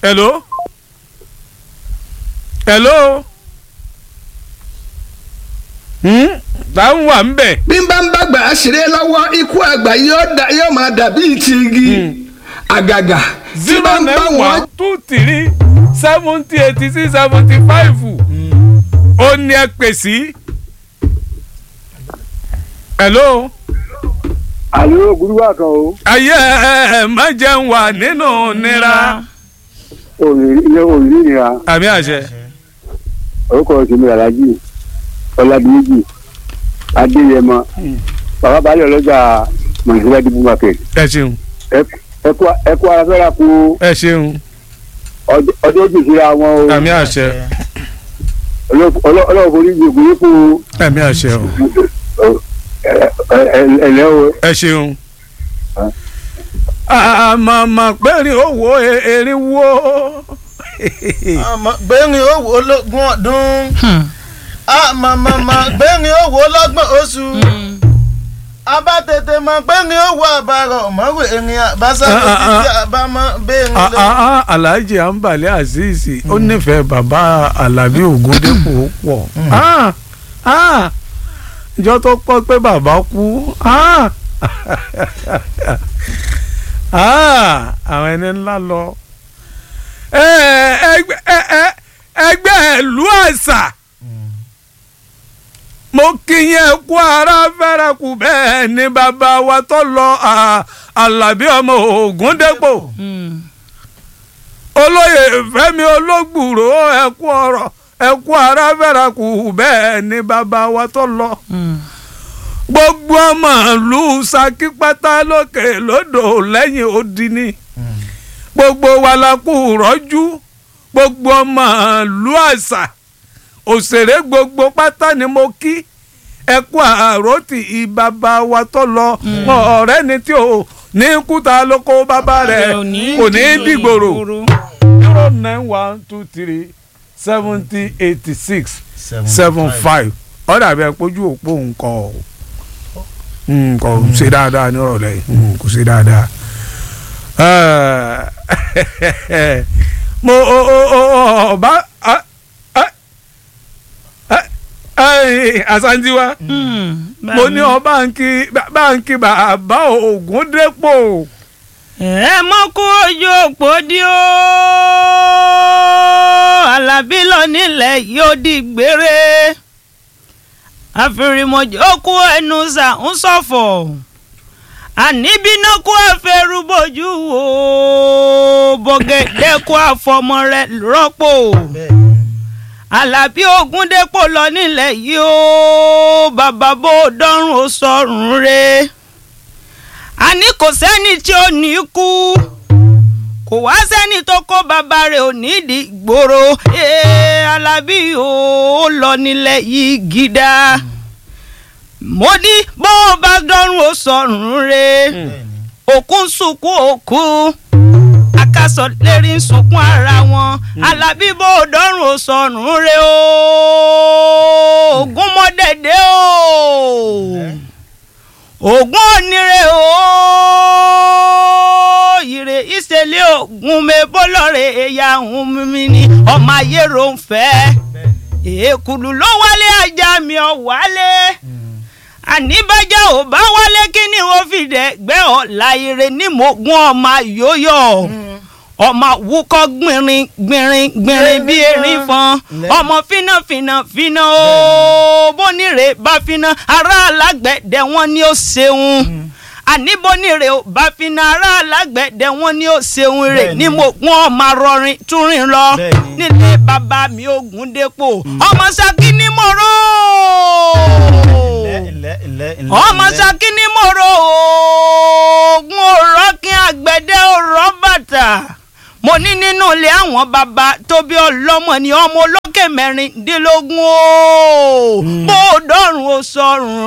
hello táwọn wà ń bẹ̀. bí n bá ń bàgbà ṣeré lọ́wọ́ ikú àgbà yóò máa dàbí ti igi àgàgà tí bá ń bá wọn. 09123 70 86 75 ó ní ẹ pè sí. hello. àlọ́ gúrúwà kan o. ayé ẹ má jẹun wà nínú nira. òní nira. àmì àṣẹ. orúkọ ìsinmi alájí ọlábíyí adéyẹmọ bàbá balẹ̀ ọlọ́jà mọ̀nsílẹ̀ dìbò market. ẹ ṣeun. ẹ kú ara fẹ́ra kú. ẹ ṣeun. ọjọ́ òjì síra wọn o. àmì àṣẹ. ọlọ́wọ́ forí jòkó yípo. àmì àṣẹ o. ẹ̀lẹ́ o. ẹ ṣeun. àmàmà pẹ́ẹ́rì owó erin wo. gbẹ̀rin owó lógún ọdún àmàmàmà gbẹ̀rin owó lọ́gbọ̀n oṣù abátètè mọ gbẹ̀rin owó àbárọ̀ ọ̀mọ́wé erin àbáṣà títí àbámọ́ bẹ́ẹ̀rin lọ. Alhaji Ambali Azeez ó nífẹ̀ẹ́ bàbá Alábí Ògúndépò pọ̀ ìjọ tó pọ̀ pé bàbá kú àwọn ẹni ńlá lọ. ẹgbẹ́ ìlú àṣà mo kí yẹn kú ara fẹ́rẹ̀ kù bẹ́ẹ̀ ni bàbá wa tó lọ Àlàbí ọmọ Ògúndépò olóyè Fẹ́mi Ológbùrò ẹkú ọ̀rọ̀ ẹkú ara fẹ́rẹ̀ kù bẹ́ẹ̀ ni bàbá wa tó lọ gbogbo ọmọ ìlú Ṣakí pátá lókè lódò lẹ́yìn odi ni gbogbo wa la kú rọ́jú gbogbo ọmọ ìlú àṣà òṣèré gbogbo pátá ni mo kí ẹkú àròtì ìbàbá wa tó lọ ọ̀rẹ́ ni tí ò ní kúta lóko bàbá rẹ̀ kò ní dìgbòrò 09123 70 86 75 ọ̀dà bẹ́ẹ̀ pójú òpó nǹkan kò ṣe dáadáa nírọ̀lẹ́ yìí kò ṣe dáadáa mo ọba Asanjiwa mo ní ọba báńkì bàbá Ògúndépò. ẹ mọ kú ojú òpó dí o Àlàbí lọ nílẹ̀ yóò di gbére àfìrìmọ̀jọ́ kú ẹnu sà ń ṣọ̀fọ̀ àníbínà kú àfẹ́rú bójú o bọ̀gẹ̀dẹ̀ kú àfọmọ rẹ̀ rọ́pò Àlàbí Ògúndépò lọ nílẹ̀ yìí o bàbá bó dọ́rùn ó sọ̀rùn re àní kò sẹ́ni tí ó ní kú kò wá sẹ́ni tó kó bàbá rẹ̀ ò nídìí gbòòrò Àlàbí ó lọ nílẹ̀ yìí gídá mo ní bó bá dọ́rùn ó sọ̀rùn re òkú ń sunkún òkú akásọ lérí ń sunkún ara wọn Àlàbí bó dọ́rùn ó sọ̀rùn re o ògún mọ́dẹ̀dẹ̀ o ògún onire o ire ìṣẹ̀lẹ̀ ògún mẹ́bọ́lọ́rẹ̀ ẹ̀yà òun mímí ni ọmọ ayé ro ń fẹ́ èkùlù ló wálé ajá mi ọ̀ wálé àníbàjá ò bá wálé kí ni wọ́n fi dẹ̀gbẹ́ ọ̀ láyére ní mọ̀gún ọmọ yóyọ̀ ọmọ wúkọ́ gbìnrin bí erin fọn ọmọ fínà o bónire bá fínà ará alágbẹ̀dẹ wọn ni ó ṣeun àní bónire bá fínà ará alágbẹ̀dẹ wọn ni ó ṣeun rẹ̀ ní mọ̀gún ọmọ rọrin túrin lọ nílé bàbá mi Ògúndépò ọmọ Ṣakí ní mọ̀rọ̀ ọmọ Ṣakí ní mọ̀rọ̀ oògùn ọ̀rọ̀ kí àgbẹ̀dẹ ọ̀rọ̀ bàtà mo ní nínú ilé àwọn bàbá tó bí ọlọ́mọ ni ọmọ olókè 16 o bó dọ́rùn ó sọ̀rùn